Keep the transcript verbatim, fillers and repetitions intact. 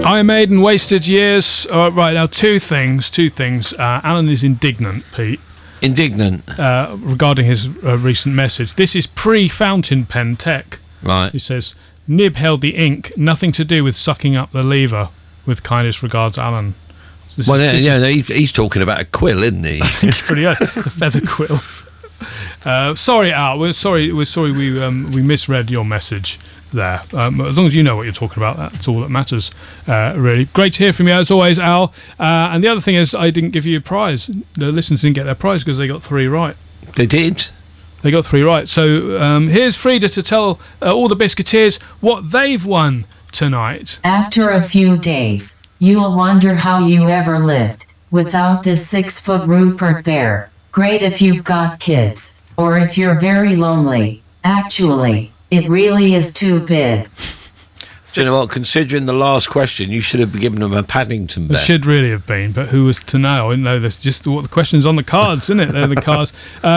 Iron Maiden, Wasted Years. Uh, right, now two things, two things. Uh, Alan is indignant, Pete. Indignant? Uh, regarding his uh, recent message. This is pre-fountain pen tech. Right. He says, Nib held the ink, nothing to do with sucking up the lever. With kindest regards, Alan. This well, is, yeah, yeah is, he's talking about a quill, isn't he? Pretty much, the feather quill. Uh, sorry, Al. We're sorry. We're sorry. We um, we misread your message there. Um, as long as you know what you're talking about, that's all that matters. Uh, really great to hear from you as always, Al. Uh, and the other thing is, I didn't give you a prize. The listeners didn't get their prize because they got three right. They did. They got three right. So um, here's Frida to tell uh, all the biscuiteers what they've won tonight. After a few days, you'll wonder how you ever lived without this six-foot Rupert bear. Great if you've got kids, or if you're very lonely. Actually, it really is too big. Do you know what? Considering the last question, you should have given them a Paddington bear. It should really have been, but who was to know? I didn't know. That's just what the questions on the cards, isn't it? They're the cards. Uh,